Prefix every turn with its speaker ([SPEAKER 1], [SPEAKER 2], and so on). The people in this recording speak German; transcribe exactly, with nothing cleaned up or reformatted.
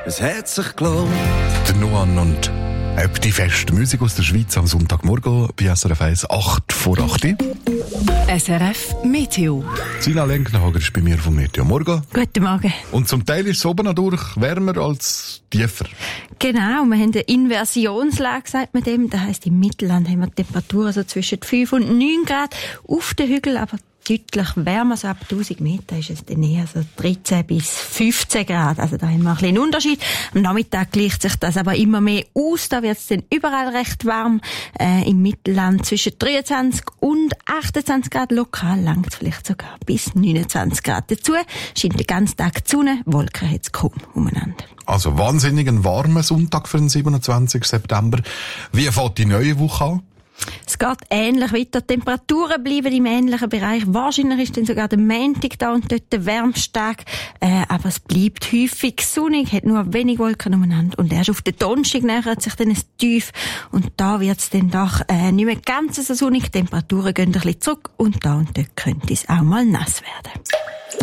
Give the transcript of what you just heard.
[SPEAKER 1] es hat sich gelohnt.
[SPEAKER 2] Der Nuan und ob die feste Musik aus der Schweiz am Sonntagmorgen bei S R F eins, acht vor acht.
[SPEAKER 3] S R F Meteo.
[SPEAKER 2] Sina Lenknhager ist bei mir vom Meteo Morgen.
[SPEAKER 3] Guten Morgen.
[SPEAKER 2] Und zum Teil ist es oben durch wärmer als tiefer.
[SPEAKER 3] Genau, wir haben eine Inversionslage, sagt man dem. Das heisst, im Mittelland haben wir Temperaturen so zwischen fünf und neun Grad. Auf den Hügeln aber deutlich wärmer, so ab tausend Meter ist es dann eher so dreizehn bis fünfzehn Grad. Also da haben wir ein bisschen Unterschied. Am Nachmittag gleicht sich das aber immer mehr aus. Da wird es dann überall recht warm. Äh, Im Mittelland zwischen dreiundzwanzig und achtundzwanzig Grad. Lokal langt es vielleicht sogar bis neunundzwanzig Grad. Dazu scheint den ganzen Tag die Sonne. Wolken hat es kaum umeinander.
[SPEAKER 2] Also wahnsinnig ein warmer Sonntag für den siebenundzwanzigsten September. Wie fängt die neue Woche an?
[SPEAKER 3] Es geht ähnlich weiter. Die Temperaturen bleiben im ähnlichen Bereich. Wahrscheinlich ist dann sogar der Montag da und dort der wärmste Tag. Äh, aber es bleibt häufig sonnig, hat nur wenig Wolken umeinander. Und erst auf den Donnerstag nähert sich dann ein Tief. Und da wird es dann doch äh, nicht mehr ganz so sonnig. Die Temperaturen gehen ein bisschen zurück. Und da und dort könnte es auch mal nass werden.